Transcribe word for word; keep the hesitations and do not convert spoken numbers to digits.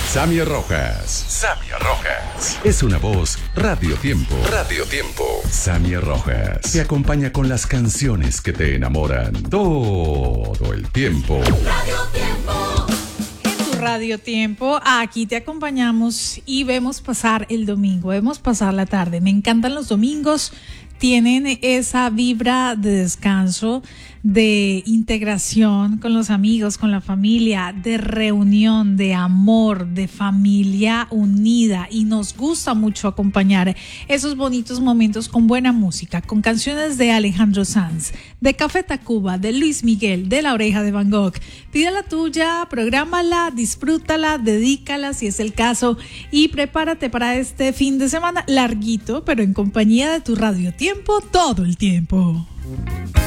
Sammy Rojas. Sammy Rojas. Es una voz Radio Tiempo. Radio Tiempo. Sammy Rojas te acompaña con las canciones que te enamoran todo el tiempo. Radio Tiempo. En tu Radio Tiempo, aquí te acompañamos y vemos pasar el domingo, vemos pasar la tarde. Me encantan los domingos. Tienen esa vibra de descanso, de integración con los amigos, con la familia, de reunión, de amor, de familia unida, y nos gusta mucho acompañar esos bonitos momentos con buena música, con canciones de Alejandro Sanz, de Café Tacuba, de Luis Miguel, de La Oreja de Van Gogh. Pide la tuya, prográmala, disfrútala, dedícala si es el caso, y prepárate para este fin de semana larguito, pero en compañía de tu Radio Tiempo todo el tiempo.